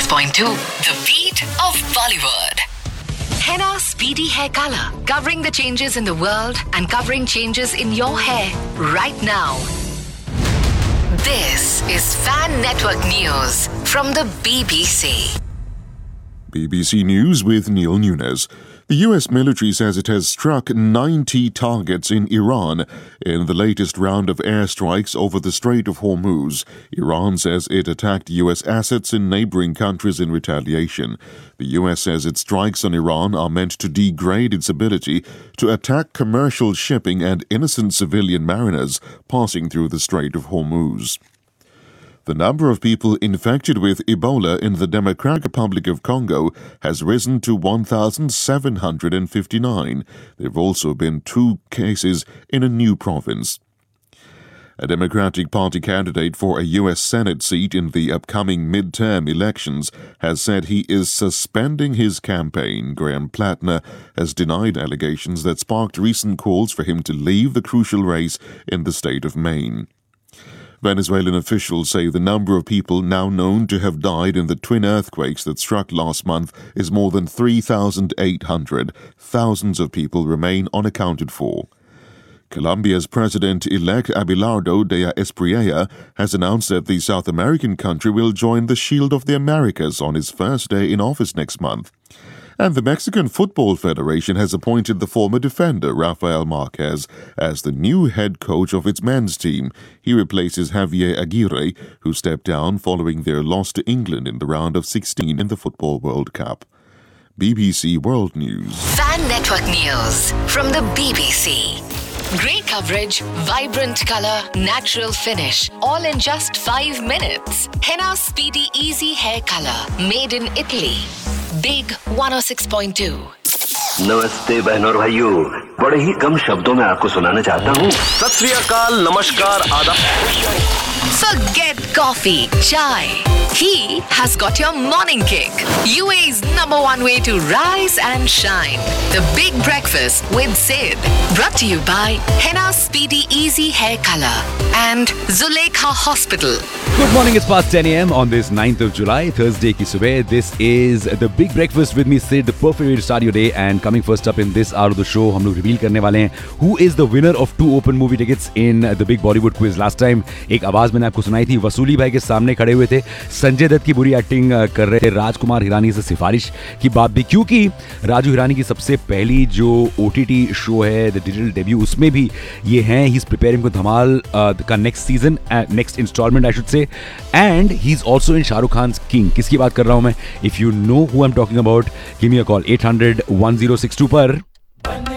106.2, the beat of Bollywood. Henna Speedy Hair Color, covering the changes in the world and covering changes in your hair right now. This is Fan Network News from the BBC. BBC News with Neil Nunes. The US military says it has struck 90 targets in Iran in the latest round of airstrikes over the Strait of Hormuz. Iran says it attacked US assets in neighboring countries in retaliation. The US says its strikes on Iran are meant to degrade its ability to attack commercial shipping and innocent civilian mariners passing through the Strait of Hormuz. The number of people infected with Ebola in the Democratic Republic of Congo has risen to 1,759. There have also been 2 cases in a new province. A Democratic Party candidate for a U.S. Senate seat in the upcoming midterm elections has said he is suspending his campaign. Graham Plattner has denied allegations that sparked recent calls for him to leave the crucial race in the state of Maine. Venezuelan officials say the number of people now known to have died in the twin earthquakes that struck last month is more than 3,800. Thousands of people remain unaccounted for. Colombia's president-elect Abelardo de Espriella has announced that the South American country will join the Shield of the Americas on his first day in office next month. And the Mexican Football Federation has appointed the former defender Rafael Marquez as the new head coach of its men's team. He replaces Javier Aguirre, who stepped down following their loss to England in the round of 16 in the Football World Cup. BBC World News. Fan Network News from the BBC. Great coverage, vibrant color, natural finish, all in just 5 minutes. Henna Speedy Easy Hair Color, made in Italy. Big 106.2. नमस्ते बहनों और भाइयों, बड़े ही कम शब्दों में आपको सुनाना चाहता हूँ। सत श्री अकाल, नमस्कार, आदाब। Forget coffee, chai. He has got your morning kick. UAE's #1 way to rise and shine. The Big Breakfast with Sid. Brought to you by Henna Speedy Easy Hair Color and Zulekha Hospital. Good morning, it's past 10 a.m. on this 9th of July, Thursday ki subah. This is the Big Breakfast with me, Sid, the perfect way to start your day. And coming first up in this hour of the show, हम लोग reveal करने वाले हैं who is the winner of 2 open movie tickets in the Big Bollywood Quiz. Last time एक आवाज मैंने आपको सुनाई थी, वसूली भाई के सामने खड़े हुए थे, संजय दत्त की बुरी एक्टिंग कर रहे थे, राजकुमार हिरानी से सिफारिश की बात भी, क्योंकि राजू हिरानी की सबसे पहली जो OTT शो है, द डिजिटल डेब्यू, उसमें भी ये हैं. ही इज प्रिपेयरिंग फॉर धमाल का next season, next instalment I should say, and he is also in Shahrukh Khan king. किसकी बात कर रहा हूं मैं? If you know who I am talking about, give me a call 800-1062 पर.